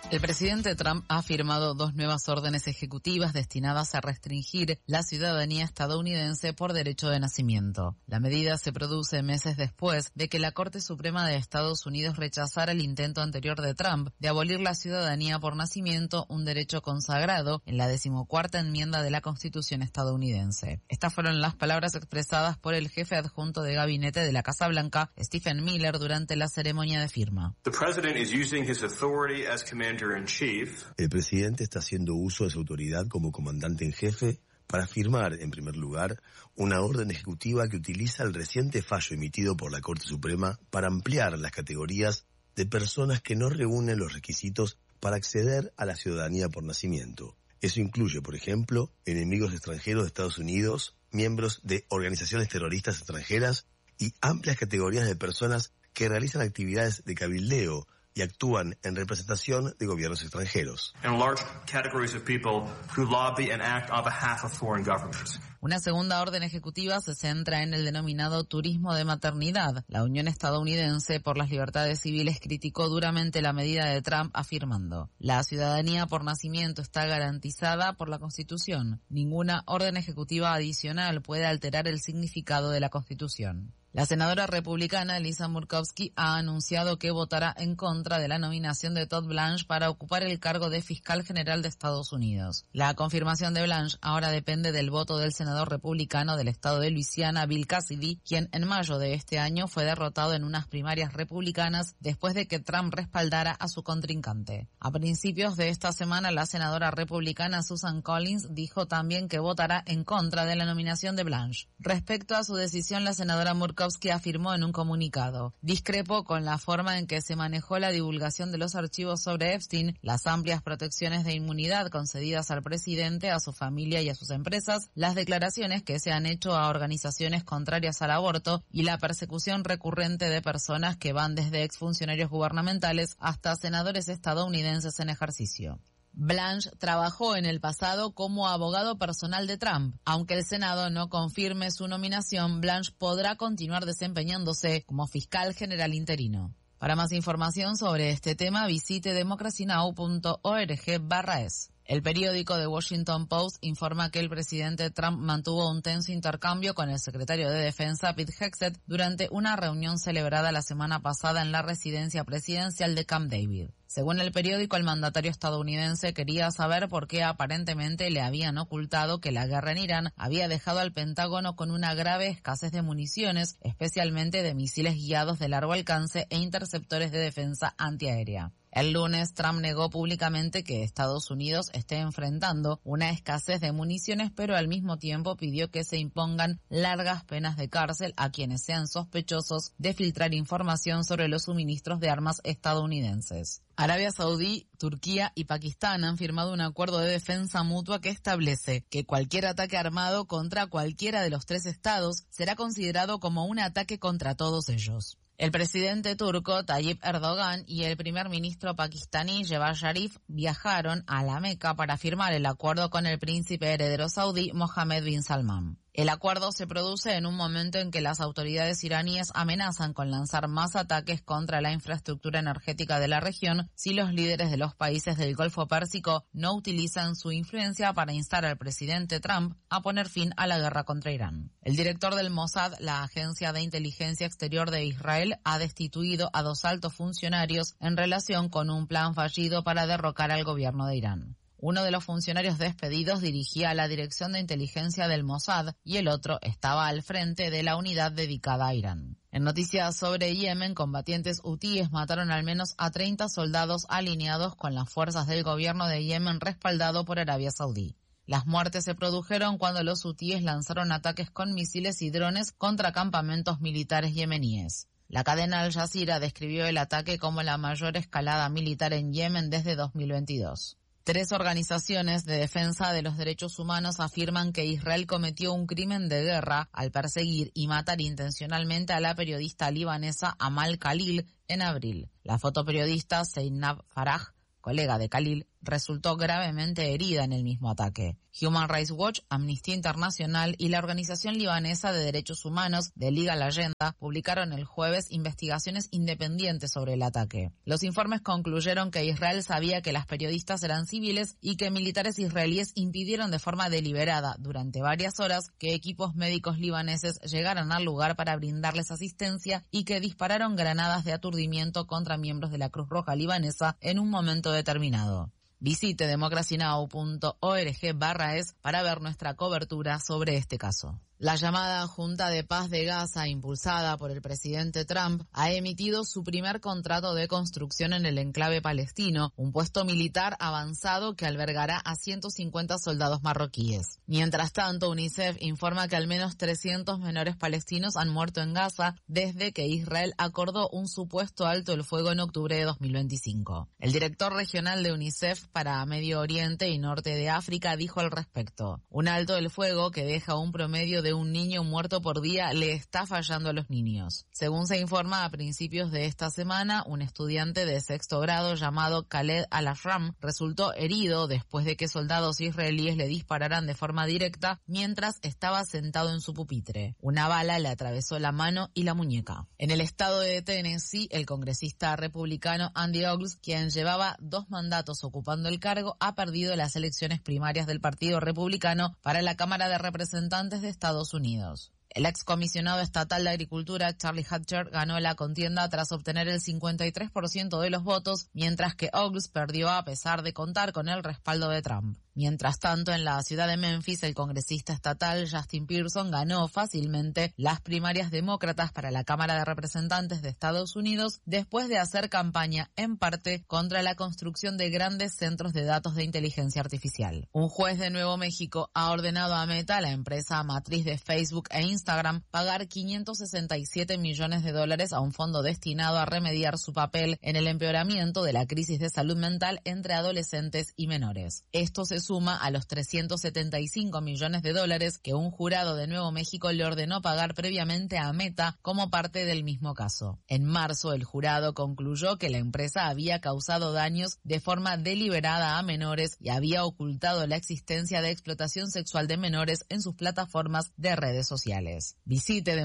El presidente Trump ha firmado 2 nuevas órdenes ejecutivas destinadas a restringir la ciudadanía estadounidense por derecho de nacimiento. La medida se produce meses después de que la Corte Suprema de Estados Unidos rechazara el intento anterior de Trump de abolir la ciudadanía por nacimiento, un derecho consagrado en la 14ª enmienda de la Constitución estadounidense. Estas fueron las palabras expresadas por el jefe adjunto de gabinete de la Casa Blanca, Stephen Miller, durante la ceremonia de firma. El presidente está haciendo uso de su autoridad como comandante en jefe para firmar, en primer lugar, una orden ejecutiva que utiliza el reciente fallo emitido por la Corte Suprema para ampliar las categorías de personas que no reúnen los requisitos para acceder a la ciudadanía por nacimiento. Eso incluye, por ejemplo, enemigos extranjeros de Estados Unidos, miembros de organizaciones terroristas extranjeras y amplias categorías de personas que realizan actividades de cabildeo y actúan en representación de gobiernos extranjeros. Una segunda orden ejecutiva se centra en el denominado turismo de maternidad. La Unión Estadounidense por las Libertades Civiles criticó duramente la medida de Trump, afirmando: la ciudadanía por nacimiento está garantizada por la Constitución. Ninguna orden ejecutiva adicional puede alterar el significado de la Constitución. La senadora republicana Lisa Murkowski ha anunciado que votará en contra de la nominación de Todd Blanche para ocupar el cargo de fiscal general de Estados Unidos. La confirmación de Blanche ahora depende del voto del senador republicano del estado de Luisiana, Bill Cassidy, quien en mayo de este año fue derrotado en unas primarias republicanas después de que Trump respaldara a su contrincante. A principios de esta semana, la senadora republicana Susan Collins dijo también que votará en contra de la nominación de Blanche. Respecto a su decisión, la senadora Murkowski afirmó en un comunicado: discrepo con la forma en que se manejó la divulgación de los archivos sobre Epstein, las amplias protecciones de inmunidad concedidas al presidente, a su familia y a sus empresas, las declaraciones que se han hecho a organizaciones contrarias al aborto y la persecución recurrente de personas que van desde exfuncionarios gubernamentales hasta senadores estadounidenses en ejercicio. Blanche trabajó en el pasado como abogado personal de Trump. Aunque el Senado no confirme su nominación, Blanche podrá continuar desempeñándose como fiscal general interino. Para más información sobre este tema, visite democracynow.org/es. El periódico The Washington Post informa que el presidente Trump mantuvo un tenso intercambio con el secretario de Defensa, Pete Hegseth, durante una reunión celebrada la semana pasada en la residencia presidencial de Camp David. Según el periódico, el mandatario estadounidense quería saber por qué aparentemente le habían ocultado que la guerra en Irán había dejado al Pentágono con una grave escasez de municiones, especialmente de misiles guiados de largo alcance e interceptores de defensa antiaérea. El lunes, Trump negó públicamente que Estados Unidos esté enfrentando una escasez de municiones, pero al mismo tiempo pidió que se impongan largas penas de cárcel a quienes sean sospechosos de filtrar información sobre los suministros de armas estadounidenses. Arabia Saudí, Turquía y Pakistán han firmado un acuerdo de defensa mutua que establece que cualquier ataque armado contra cualquiera de los 3 estados será considerado como un ataque contra todos ellos. El presidente turco Tayyip Erdogan y el primer ministro pakistaní Shehbaz Sharif viajaron a la Meca para firmar el acuerdo con el príncipe heredero saudí Mohammed bin Salman. El acuerdo se produce en un momento en que las autoridades iraníes amenazan con lanzar más ataques contra la infraestructura energética de la región si los líderes de los países del Golfo Pérsico no utilizan su influencia para instar al presidente Trump a poner fin a la guerra contra Irán. El director del Mossad, la agencia de inteligencia exterior de Israel, ha destituido a 2 altos funcionarios en relación con un plan fallido para derrocar al gobierno de Irán. Uno de los funcionarios despedidos dirigía la dirección de inteligencia del Mossad y el otro estaba al frente de la unidad dedicada a Irán. En noticias sobre Yemen, combatientes hutíes mataron al menos a 30 soldados alineados con las fuerzas del gobierno de Yemen respaldado por Arabia Saudí. Las muertes se produjeron cuando los hutíes lanzaron ataques con misiles y drones contra campamentos militares yemeníes. La cadena Al Jazeera describió el ataque como la mayor escalada militar en Yemen desde 2022. 3 organizaciones de defensa de los derechos humanos afirman que Israel cometió un crimen de guerra al perseguir y matar intencionalmente a la periodista libanesa Amal Khalil en abril. La fotoperiodista Zeinab Faraj, colega de Khalil, resultó gravemente herida en el mismo ataque. Human Rights Watch, Amnistía Internacional y la organización libanesa de derechos humanos de Legal Agenda publicaron el jueves investigaciones independientes sobre el ataque. Los informes concluyeron que Israel sabía que las periodistas eran civiles y que militares israelíes impidieron de forma deliberada durante varias horas que equipos médicos libaneses llegaran al lugar para brindarles asistencia y que dispararon granadas de aturdimiento contra miembros de la Cruz Roja libanesa en un momento determinado. Visite democracynow.org/es para ver nuestra cobertura sobre este caso. La llamada Junta de Paz de Gaza, impulsada por el presidente Trump, ha emitido su primer contrato de construcción en el enclave palestino, un puesto militar avanzado que albergará a 150 soldados marroquíes. Mientras tanto, UNICEF informa que al menos 300 menores palestinos han muerto en Gaza desde que Israel acordó un supuesto alto el fuego en octubre de 2025. El director regional de UNICEF para Medio Oriente y Norte de África dijo al respecto: un alto el fuego que deja un promedio de un niño muerto por día le está fallando a los niños. Según se informa, a principios de esta semana, un estudiante de sexto grado llamado Khaled Al-Afram resultó herido después de que soldados israelíes le dispararan de forma directa mientras estaba sentado en su pupitre. Una bala le atravesó la mano y la muñeca. En el estado de Tennessee, el congresista republicano Andy Ogles, quien llevaba 2 mandatos ocupando el cargo, ha perdido las elecciones primarias del Partido Republicano para la Cámara de Representantes de Estados Unidos. El excomisionado estatal de Agricultura, Charlie Hatcher, ganó la contienda tras obtener el 53% de los votos, mientras que Ogles perdió a pesar de contar con el respaldo de Trump. Mientras tanto, en la ciudad de Memphis, el congresista estatal Justin Pearson ganó fácilmente las primarias demócratas para la Cámara de Representantes de Estados Unidos después de hacer campaña, en parte, contra la construcción de grandes centros de datos de inteligencia artificial. Un juez de Nuevo México ha ordenado a Meta, la empresa matriz de Facebook e Instagram, pagar $567 millones a un fondo destinado a remediar su papel en el empeoramiento de la crisis de salud mental entre adolescentes y menores. Esto se suma a los $375 millones que un jurado de Nuevo México le ordenó pagar previamente a Meta como parte del mismo caso. En marzo, el jurado concluyó que la empresa había causado daños de forma deliberada a menores y había ocultado la existencia de explotación sexual de menores en sus plataformas de redes sociales. Visite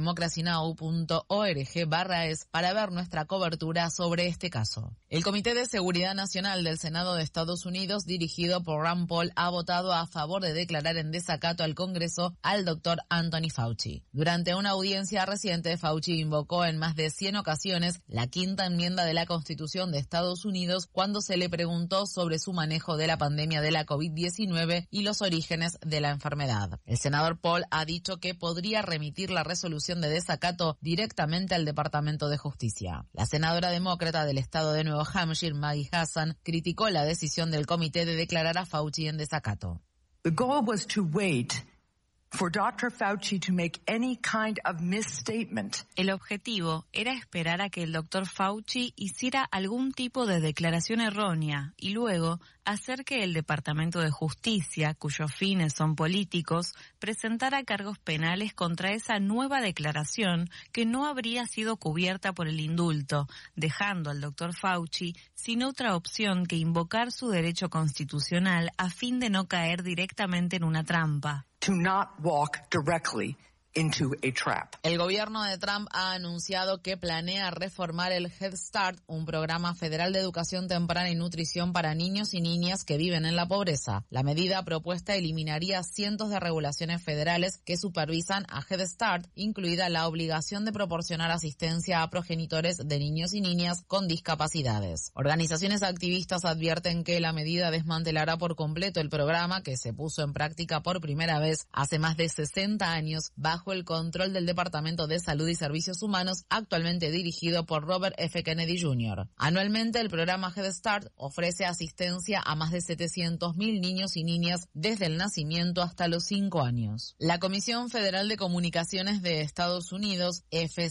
democracynow.org/es para ver nuestra cobertura sobre este caso. El Comité de Seguridad Nacional del Senado de Estados Unidos, dirigido por Rand Paul, ha votado a favor de declarar en desacato al Congreso al doctor Anthony Fauci. Durante una audiencia reciente, Fauci invocó en más de 100 ocasiones la 5ª enmienda de la Constitución de Estados Unidos cuando se le preguntó sobre su manejo de la pandemia de la COVID-19 y los orígenes de la enfermedad. El senador Paul ha dicho que podría remitir la resolución de desacato directamente al Departamento de Justicia. La senadora demócrata del estado de Nuevo Hampshire, Maggie Hassan, criticó la decisión del comité de declarar a Fauci en desacato. The goal was to wait for Dr. Fauci to make any kind of misstatement. El objetivo era esperar a que el Dr. Fauci hiciera algún tipo de declaración errónea y luego hacer que el Departamento de Justicia, cuyos fines son políticos, presentara cargos penales contra esa nueva declaración que no habría sido cubierta por el indulto, dejando al Dr. Fauci sin otra opción que invocar su derecho constitucional a fin de no caer directamente en una trampa. To not walk directly into a trap. El gobierno de Trump ha anunciado que planea reformar el Head Start, un programa federal de educación temprana y nutrición para niños y niñas que viven en la pobreza. La medida propuesta eliminaría cientos de regulaciones federales que supervisan a Head Start, incluida la obligación de proporcionar asistencia a progenitores de niños y niñas con discapacidades. Organizaciones activistas advierten que la medida desmantelará por completo el programa que se puso en práctica por primera vez hace más de 60 años bajo el control del Departamento de Salud y Servicios Humanos, actualmente dirigido por Robert F. Kennedy Jr. Anualmente, el programa Head Start ofrece asistencia a más de 700.000 niños y niñas desde el nacimiento hasta los 5 años. La Comisión Federal de Comunicaciones de Estados Unidos,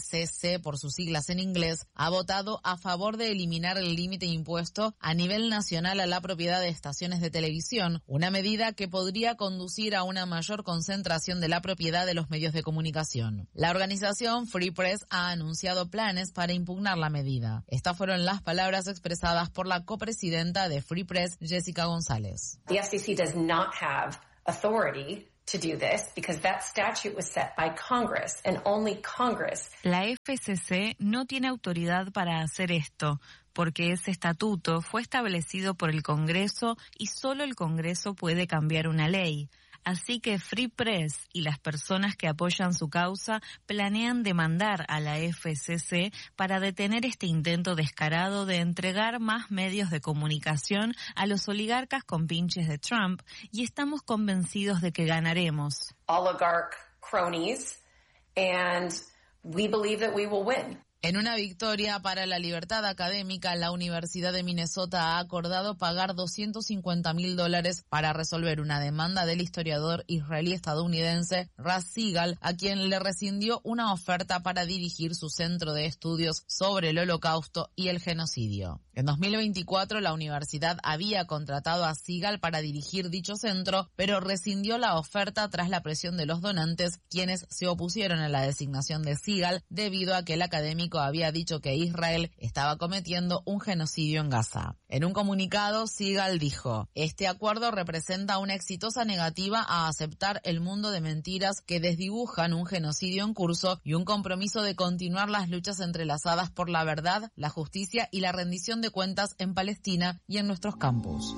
FCC por sus siglas en inglés, ha votado a favor de eliminar el límite impuesto a nivel nacional a la propiedad de estaciones de televisión, una medida que podría conducir a una mayor concentración de la propiedad de los medios de de comunicación. La organización Free Press ha anunciado planes para impugnar la medida. Estas fueron las palabras expresadas por la copresidenta de Free Press, Jessica González. The FCC does not have authority to do this because that statute was set by Congress and only Congress. La FCC no tiene autoridad para hacer esto porque ese estatuto fue establecido por el Congreso y solo el Congreso puede cambiar una ley. Así que Free Press y las personas que apoyan su causa planean demandar a la FCC para detener este intento descarado de entregar más medios de comunicación a los oligarcas compinches de Trump, y estamos convencidos de que ganaremos. Oligarch cronies, and we believe that we will win. En una victoria para la libertad académica, la Universidad de Minnesota ha acordado pagar $250,000 para resolver una demanda del historiador israelí-estadounidense Raz Segal, a quien le rescindió una oferta para dirigir su centro de estudios sobre el Holocausto y el genocidio. En 2024, la universidad había contratado a Segal para dirigir dicho centro, pero rescindió la oferta tras la presión de los donantes, quienes se opusieron a la designación de Segal debido a que el académico había dicho que Israel estaba cometiendo un genocidio en Gaza. En un comunicado, Segal dijo: "Este acuerdo representa una exitosa negativa a aceptar el mundo de mentiras que desdibujan un genocidio en curso y un compromiso de continuar las luchas entrelazadas por la verdad, la justicia y la rendición de cuentas en Palestina y en nuestros campus".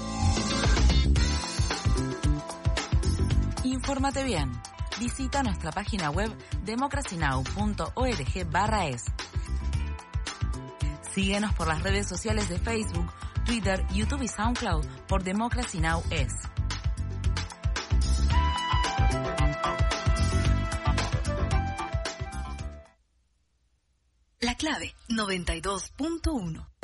Infórmate bien. Visita nuestra página web democracynow.org/es. Síguenos por las redes sociales de Facebook, Twitter, YouTube y SoundCloud por Democracy Now! Es. La clave 92.1